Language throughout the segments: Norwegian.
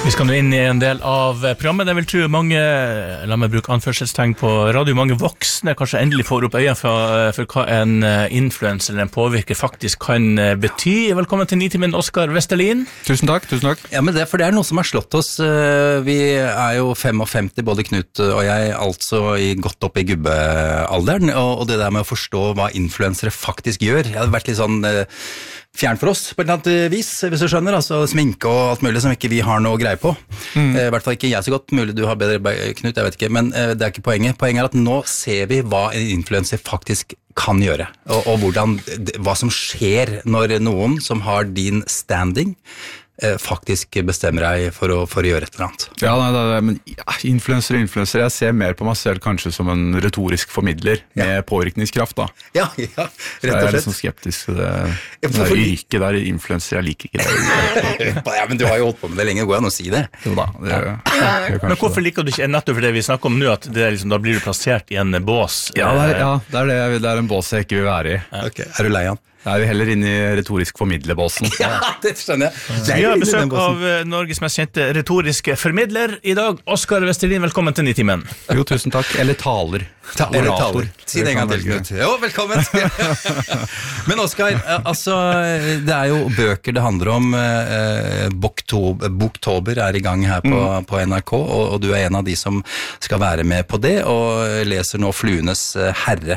Vi skal nå inn I en del av programmet. Jeg vil tro mange, la meg bruke anførselstegn på radio, mange voksne kanskje endelig får opp øynene for hva en influencer eller en påvirker faktisk kan bety. Velkommen til Nitimen, Oskar Vestelin. Tusen takk. Ja, men for det noe som har slått oss. Vi jo 55, både Knut og jeg, altså godt opp I gubbealderen, og det der med å forstå hva influensere faktisk gjør. Jeg hadde vært litt sånn fjern for oss på et eller annet vis, hvis du skjønner, altså sminke og alt mulig som ikke vi har noe greie på. I hvert fall ikke jeg så godt, mulig du har bedre, Knut, jeg vet ikke, men det ikke poenget. Poenget at nå ser vi hva en influencer faktisk kan gjøre, og hvordan, hva som skjer når noen som har din standing faktisk bestemmer deg for å gjøre et eller annet. Ja, men influencer, jeg ser mer på meg selv kanskje som en retorisk formidler med påvirkningskraft da. Ja, rett og slett. Jeg litt sånn skeptisk til det yrket der influencer, jeg liker ikke det. Ja, men du har jo holdt på med det lenge, går an å si det. Jo da, Men hvorfor liker du ikke nettopp for det vi snakker om nå, at det liksom, da blir du plassert I en bås? Ja, det en bås jeg ikke vil være I. Ok, du lei han? Jeg vi heller inne I retorisk formidlerbåsen. Ja, det skjønner jeg. Vi har besøk av Norges mest kjente retoriske formidler I dag. Oskar Vestelin, velkommen til Nitimen. Jo, tusen takk. Eller taler. Taler. Si det en gang til, Knut. Jo, velkommen. Men Oskar, altså, det jo bøker det handler om. Boktober I gang her på NRK, og du en av de som skal være med på det, og leser nå Fluenes herre.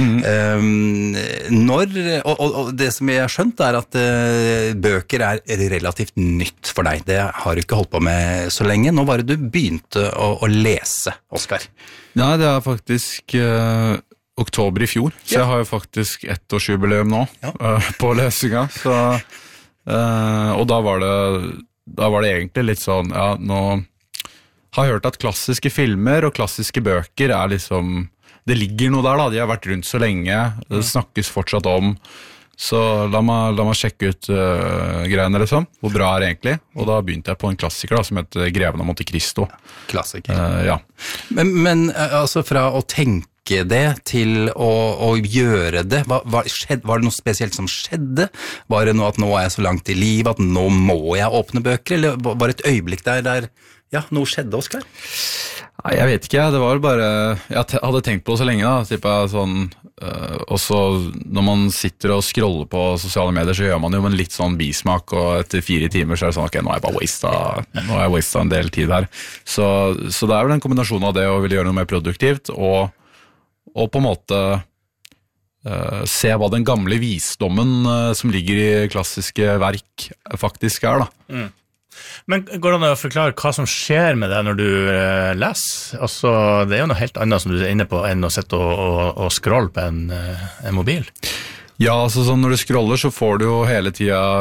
Og det som jeg har skjønt at bøker relativt nytt for deg. Det har du ikke holdt på med så lenge. Nå var det du begynte å lese, Oskar. Nei, det faktisk oktober I fjor, så jeg har jo faktisk 1-årsjubileum nå på lesinga. Så, og da var det egentlig litt sånn, ja, nå har jeg hørt at klassiske filmer og klassiske bøker liksom det ligger noe der da, de har vært rundt så lenge, det snakkes fortsatt om, så la meg sjekke ut greiene liksom, hvor bra det egentlig, og da begynte jeg på en klassiker da, som heter Greven av Monte Cristo. Klassiker. Ja. Men altså fra å tenke det til å gjøre det, var det noe spesielt som skjedde? Var det noe at nå jeg så langt I livet, at nå må jeg åpne bøker, eller var det et øyeblikk der ja, noe skjedde, Oskar? Nei, jeg vet ikke, det var bare jeg hadde tenkt på det så lenge da, typen sånn og så når man sitter og scroller på sosiale medier så gjør man jo en litt sånn bismak og etter 4 timer så det sånn, ok, nå har jeg wastet en del tid her så det vel en kombinasjon av det å ville gjøre noe mer produktivt og på en måte se hva den gamle visdommen som ligger I klassiske verk faktisk da Men går det an å forklare hva som skjer med deg når du leser? Altså, det jo noe helt annet som du inne på enn å sitte og scrolle på en mobil. Ja, altså sånn når du scroller så får du jo hele tiden